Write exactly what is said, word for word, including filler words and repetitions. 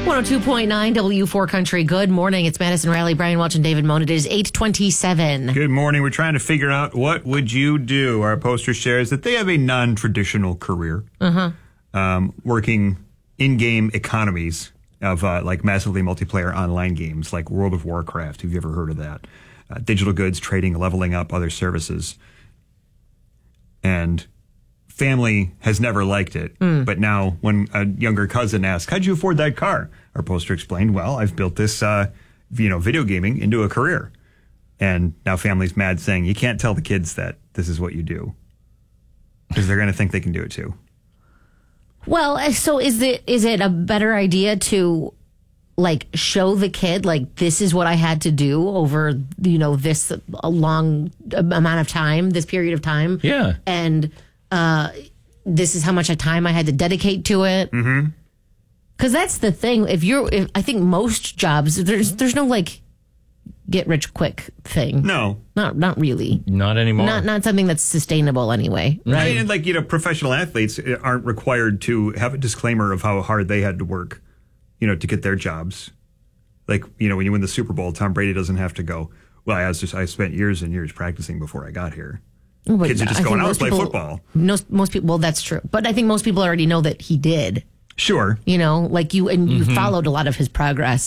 one oh two point nine W four Country. Good morning. It's Madison Riley, Brian Welch, and David Mone. It is eight twenty-seven. Good morning. We're trying to figure out what would you do. Our poster shares that they have a non-traditional career, uh-huh. um, working in-game economies of uh, like massively multiplayer online games like World of Warcraft. Have you ever heard of that? Uh, digital goods, trading, leveling up, other services. And family has never liked it. Mm. But now when a younger cousin asks, how'd you afford that car? Our poster explained, well, I've built this, uh, you know, video gaming into a career. And now family's mad saying, you can't tell the kids that this is what you do. Because they're going to think they can do it too. Well, so is it is it a better idea to like show the kid like this is what I had to do over, you know, this a long amount of time, this period of time? Yeah. And uh, this is how much time I had to dedicate to it. Mm-hmm. Because that's the thing. If you're, if, I think most jobs, there's there's no like get rich quick thing. No, not not really. Not anymore. Not not something that's sustainable anyway. Right. I mean, like, you know, professional athletes aren't required to have a disclaimer of how hard they had to work, you know, to get their jobs. Like, you know, when you win the Super Bowl, Tom Brady doesn't have to go, well, I was just I spent years and years practicing before I got here. But kids are just I going out to play people, football. Most most people, well, that's true. But I think most people already know that he did. Sure. You know, like you, and you mm-hmm. followed a lot of his progress.